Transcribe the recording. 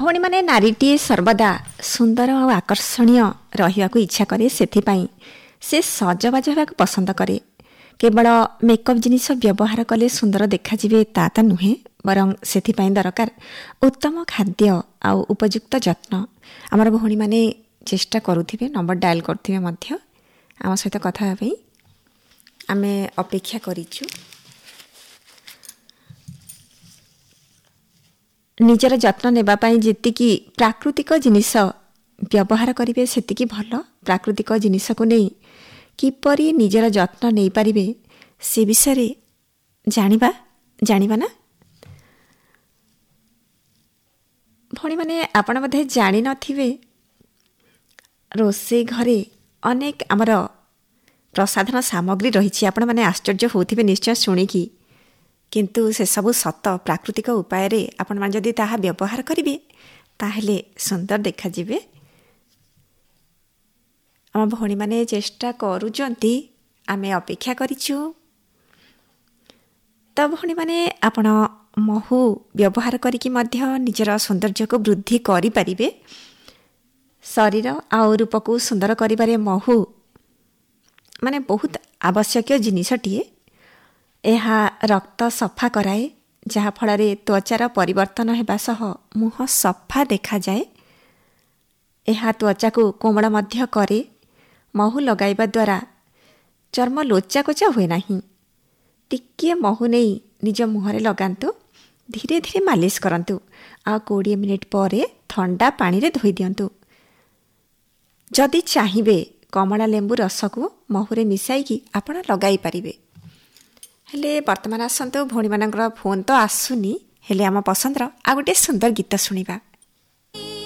ଭଉଣୀ ମାନେ ନାରୀଟିଏ ସର୍ବଦା ସୁନ୍ଦର ଆଉ ଆକର୍ଷଣୀୟ ରହିବାକୁ ଇଚ୍ଛା କରେ। ସେଥିପାଇଁ ସେ ସଜବାଜ ହେବାକୁ ପସନ୍ଦ କରେ। କେବଳ ମେକଅପ୍ ଜିନିଷ ବ୍ୟବହାର କଲେ ସୁନ୍ଦର ଦେଖାଯିବେ ତା ତ ନୁହେଁ, ବରଂ ସେଥିପାଇଁ ଦରକାର ଉତ୍ତମ ଖାଦ୍ୟ ଆଉ ଉପଯୁକ୍ତ ଯତ୍ନ। ଆମର ଭଉଣୀମାନେ ଚେଷ୍ଟା କରୁଥିବେ, ନମ୍ବର ଡାଏଲ୍ କରୁଥିବେ ମଧ୍ୟ ଆମ ସହିତ କଥା ହେବା ପାଇଁ ଆମେ ଅପେକ୍ଷା କରିଛୁ। ନିଜର ଯତ୍ନ ନେବା ପାଇଁ ଯେତିକି ପ୍ରାକୃତିକ ଜିନିଷ ବ୍ୟବହାର କରିବେ ସେତିକି ଭଲ। ପ୍ରାକୃତିକ ଜିନିଷକୁ ନେଇ କିପରି ନିଜର ଯତ୍ନ ନେଇପାରିବେ ସେ ବିଷୟରେ ଜାଣିବା ନା। ଭଉଣୀମାନେ ଆପଣ ବୋଧେ ଜାଣିନଥିବେ, ରୋଷେଇ ଘରେ ଅନେକ ଆମର ପ୍ରସାଧନ ସାମଗ୍ରୀ ରହିଛି। ଆପଣମାନେ ଆଶ୍ଚର୍ଯ୍ୟ ହେଉଥିବେ ନିଶ୍ଚୟ ଶୁଣିକି, କିନ୍ତୁ ସେସବୁ ସତ। ପ୍ରାକୃତିକ ଉପାୟରେ ଆପଣମାନେ ଯଦି ତାହା ବ୍ୟବହାର କରିବେ ତାହେଲେ ସୁନ୍ଦର ଦେଖାଯିବେ। ଆମ ଭଉଣୀମାନେ ଚେଷ୍ଟା କରୁଛନ୍ତି, ଆମେ ଅପେକ୍ଷା କରିଛୁ। ତ ଭଉଣୀମାନେ ଆପଣ ମହୁ ବ୍ୟବହାର କରିକି ମଧ୍ୟ ନିଜର ସୌନ୍ଦର୍ଯ୍ୟକୁ ବୃଦ୍ଧି କରିପାରିବେ। ଶରୀର ଆଉ ରୂପକୁ ସୁନ୍ଦର କରିବାରେ ମହୁ ମାନେ ବହୁତ ଆବଶ୍ୟକୀୟ ଜିନିଷଟିଏ। ଏହା ରକ୍ତ ସଫା କରାଏ, ଯାହାଫଳରେ ତ୍ୱଚାର ପରିବର୍ତ୍ତନ ହେବା ସହ ମୁହଁ ସଫା ଦେଖାଯାଏ। ଏହା ତ୍ୱଚାକୁ କୋମଳ ମଧ୍ୟ କରେ। ମହୁ ଲଗାଇବା ଦ୍ୱାରା ଚର୍ମ ଲୋଚାକୋଚା ହୁଏ ନାହିଁ। ଟିକିଏ ମହୁ ନେଇ ନିଜ ମୁହଁରେ ଲଗାନ୍ତୁ, ଧୀରେ ଧୀରେ ମାଲିସ କରନ୍ତୁ, ଆଉ 20 ମିନିଟ୍ ପରେ ଥଣ୍ଡା ପାଣିରେ ଧୋଇ ଦିଅନ୍ତୁ। ଯଦି ଚାହିଁବେ କମଳା ଲେମ୍ବୁ ରସକୁ ମହୁରେ ମିଶାଇକି ଆପଣ ଲଗାଇ ପାରିବେ। ହେଲେ ବର୍ତ୍ତମାନ ଆସନ୍ତୁ, ଭଉଣୀମାନଙ୍କର ଫୋନ୍ ତ ଆସୁନି, ହେଲେ ଆମ ପସନ୍ଦର ଆଉ ଗୋଟିଏ ସୁନ୍ଦର ଗୀତ ଶୁଣିବା।